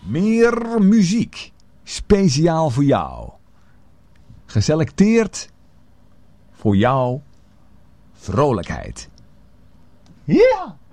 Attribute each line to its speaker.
Speaker 1: Meer muziek. Speciaal voor jou. Geselecteerd voor jouw vrolijkheid.
Speaker 2: Ja!